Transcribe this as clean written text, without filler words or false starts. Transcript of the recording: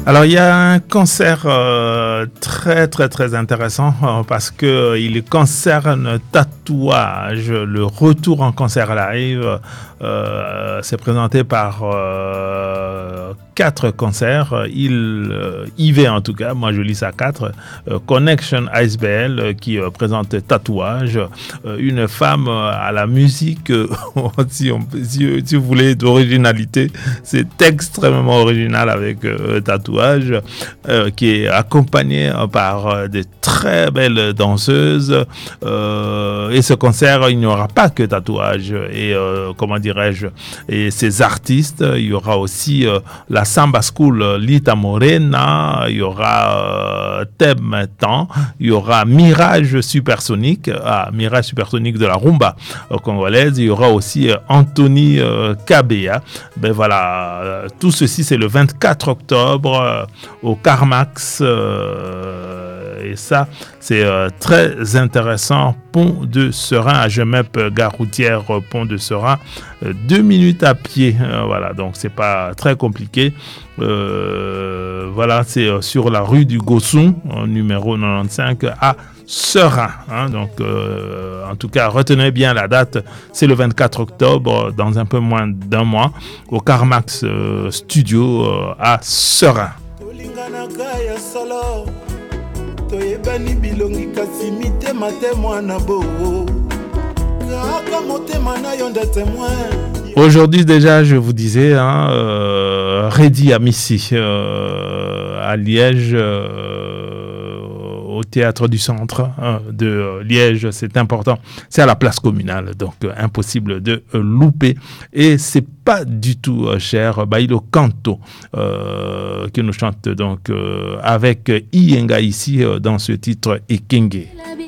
Alors, il y a un concert très, très, très intéressant parce qu'il concerne tatouage. Le retour en concert live c'est présenté par 4 concerts. IV en tout cas, moi je lis ça 4. Connection ASBL qui présente tatouage. Une femme à la musique, si vous voulez, d'originalité. C'est extrêmement original avec tatouage, qui est accompagné par des très belles danseuses. Et ce concert, il n'y aura pas que tatouage et comment dirais-je, et ces artistes. Il y aura aussi la Samba School Lita Morena, il y aura Thème Temps, il y aura Mirage Supersonique de la rumba congolaise, il y aura aussi Anthony Kabea. Ben voilà, tout ceci c'est le 24 octobre au Carmax et ça c'est très intéressant. Pont de Serein à Gemep, gare routière Pont de Serein, 2 minutes à pied, voilà, donc c'est pas très compliqué. Voilà, c'est sur la rue du Gosson, numéro 95 à Serein, hein, donc en tout cas retenez bien la date, c'est le 24 octobre, dans un peu moins d'un mois, au Carmax Studio à Serein. Toyebani bilongi kasi mitema te mwana bo kaka motema na yo nde témoin. Aujourd'hui déjà je vous disais Redi Amissi à Liège, au théâtre du centre de Liège, c'est important, c'est à la place communale, donc impossible de louper et c'est pas du tout cher. Bailo Kanto qui nous chante donc avec Iyenga ici dans ce titre Ekenge.